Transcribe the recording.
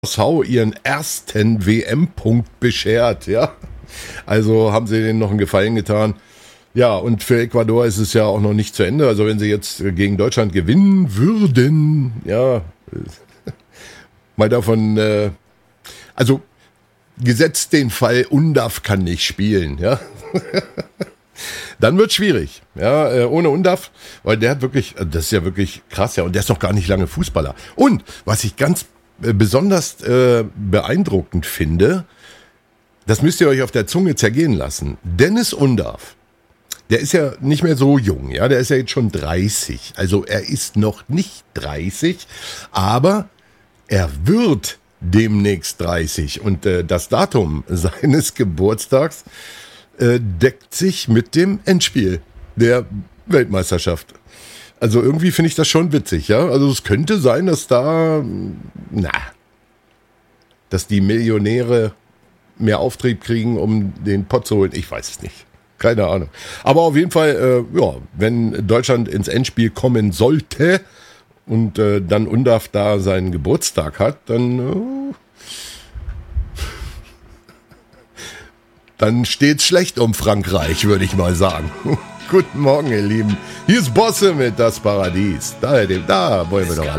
HSV ihren ersten WM-Punkt beschert, ja. Also haben sie denen noch einen Gefallen getan. Ja, und für Ecuador ist es ja auch noch nicht zu Ende. Also wenn sie jetzt gegen Deutschland gewinnen würden, ja, mal davon, also gesetzt den Fall, Undav kann nicht spielen, ja. Dann wird schwierig, ja, ohne Undav, weil der hat wirklich, das ist ja wirklich krass, ja, und der ist noch gar nicht lange Fußballer. Und was ich ganz besonders beeindruckend finde, das müsst ihr euch auf der Zunge zergehen lassen. Dennis Undav, der ist ja nicht mehr so jung, ja, der ist ja jetzt schon 30. Also er ist noch nicht 30, aber er wird demnächst 30. Und das Datum seines Geburtstags deckt sich mit dem Endspiel der Weltmeisterschaft. Also irgendwie finde ich das schon witzig, ja. Also es könnte sein, dass dass die Millionäre mehr Auftrieb kriegen, um den Pott zu holen. Ich weiß es nicht. Keine Ahnung. Aber auf jeden Fall, wenn Deutschland ins Endspiel kommen sollte und dann Undav da seinen Geburtstag hat, dann steht's schlecht um Frankreich, würde ich mal sagen. Guten Morgen, ihr Lieben. Hier ist Bosse mit Das Paradies. Da wollen wir doch alle.